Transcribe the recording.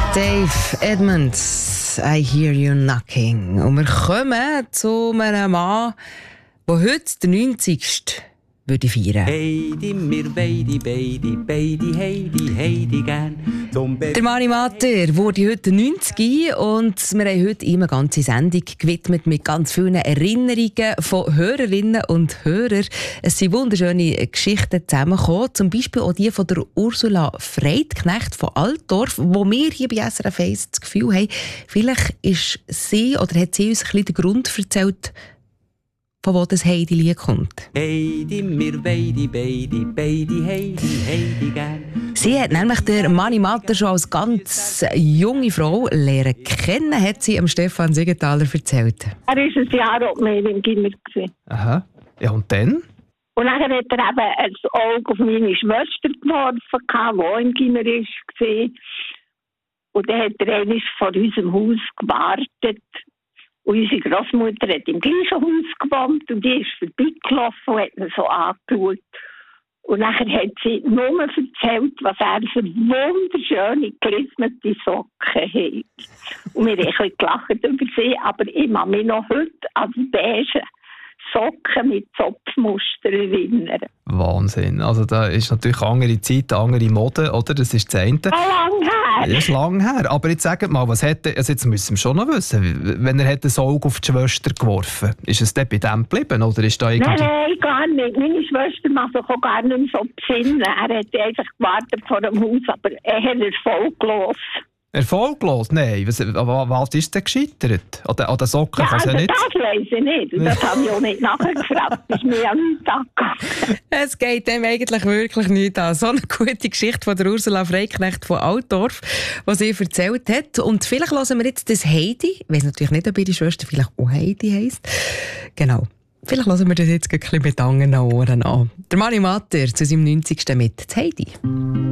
Dave Edmunds, I Hear You Knocking. Und wir kommen zu einem Mann, der heute den 90. würde feiern. Heidi, mir beidi, Heidi gern. Der Mani Matter wurde heute 90 und wir haben heute ihm eine ganze Sendung gewidmet mit ganz vielen Erinnerungen von Hörerinnen und Hörern. Es sind wunderschöne Geschichten zusammengekommen, zum Beispiel auch die von der Ursula Freidknecht von Altdorf, wo wir hier bei SRF 1 das Gefühl haben, vielleicht ist sie oder hat sie uns ein bisschen den Grund erzählt, von wo das Heidi-Lied kommt. Heidi, mir beidi, Heidi gern. Sie hat nämlich der Mani Matter schon als ganz junge Frau lernen kennen, hat sie Stefan Siegenthaler erzählt. Er war ein Jahr auf mir im Gimmer. Aha. Ja, und dann? Und dann hat er eben ein Auge auf meine Schwester geworfen, die auch im Gimmer war. Und dann hat er einmal vor unserem Haus gewartet. Und unsere Großmutter hat im gleichen Haus gewohnt und die ist vorbeigelaufen und hat ihn so angeschaut. Und nachher hat sie nur erzählt, was er für wunderschöne, gelismete Socken hat. Und wir haben ein bisschen gelacht über sie, aber ich kann mich noch heute an die beige Socken mit Zopfmuster erinnern. Wahnsinn. Also da ist natürlich andere Zeit, andere Mode, oder? Das ist das eine. Lang her! Das ist lang her. Aber jetzt sagt mal, was hätte, also jetzt müssen wir schon noch wissen, wenn er das Auge auf die Schwester geworfen hat, ist es dann bei dem geblieben, oder ist da irgendwie... Nein, gar nicht. Meine Schwester macht sich auch gar nicht mehr so besinnen. Er hat einfach gewartet vor dem Haus, aber er hat erfolglos. Erfolglos? Nein. Was ist denn gescheitert? An den Socken Ja, kann es also ja nicht... das weiss ich nicht. Und das habe ich auch nicht nachgefragt. Das ist mir ja nicht angegangen. Es geht dem eigentlich wirklich nicht an. So eine gute Geschichte von der Ursula Freidknecht von Altdorf, die sie erzählt hat. Und vielleicht hören wir jetzt das Heidi. Ich weiss natürlich nicht, ob ihre Schwester vielleicht auch Heidi heisst. Genau. Vielleicht hören wir das jetzt ein bisschen mit anderen Ohren an. Der Mani Matter zu seinem 90. mit Heidi.